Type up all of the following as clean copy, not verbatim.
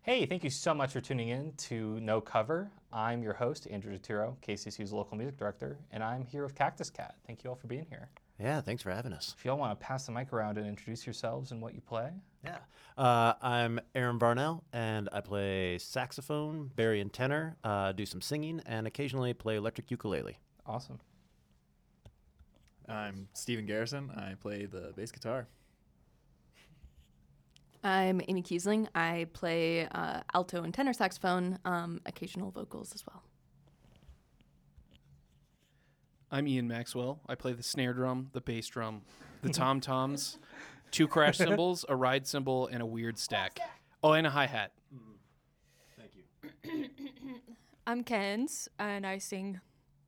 Hey, thank you so much for tuning in to No Cover. I'm your host, Andrew DeTiro, KCCU's local music director, and I'm here with Cactus Cat. Thank you all for being here. Yeah, thanks for having us. If y'all want to pass the mic around and introduce yourselves and what you play. Yeah. I'm Aaron Varnell, and I play saxophone, baritone tenor, do some singing, and occasionally play electric ukulele. Awesome. I'm Steven Garrison. I play the bass guitar. I'm Amy Kiesling. I play alto and tenor saxophone, occasional vocals as well. I'm Ian Maxwell. I play the snare drum, the bass drum, the tom-toms, 2 crash cymbals, a ride cymbal, and a weird stack. Oh, and a hi-hat. Thank you. I'm Kens, and I sing.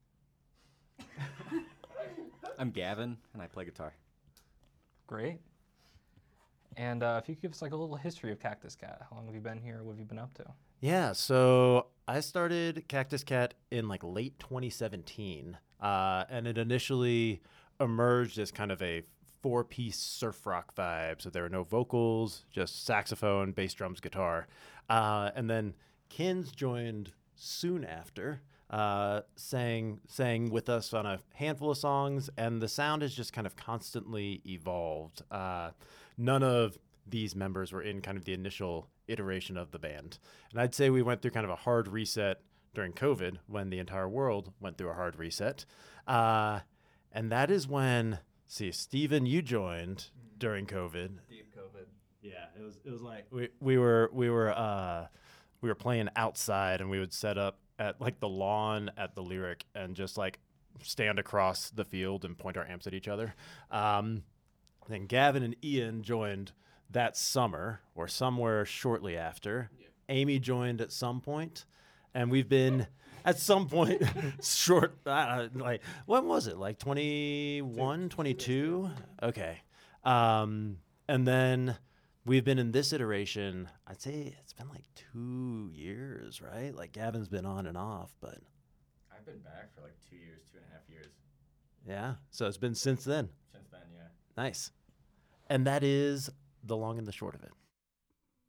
I'm Gavin, and I play guitar. Great. And if you could give us like a little history of Cactus Cat. How long have you been here? What have you been up to? Yeah, so I started Cactus Cat in like late 2017, and it initially emerged as kind of a 4-piece surf rock vibe. So there were no vocals, just saxophone, bass drums, guitar. And then Kins joined soon after, sang with us on a handful of songs, and the sound has just kind of constantly evolved. None of these members were in kind of the initial iteration of the band. And I'd say we went through kind of a hard reset during COVID when the entire world went through a hard reset. And that is when, Steven, you joined during COVID. Deep COVID. Yeah, it was like we were playing outside, and we would set up at like the lawn at the Lyric and just like stand across the field and point our amps at each other. Then Gavin and Ian joined that summer or somewhere shortly after. Yeah. Amy joined at some point, and we've been at some point short, like, when was it? Like 21, 22? Okay. And then we've been in this iteration, I'd say it's been like 2 years, right? Like Gavin's been on and off, but. I've been back for like 2 years, 2.5 years. Yeah. So it's been since then. Since then, yeah. Nice. And that is the long and the short of it.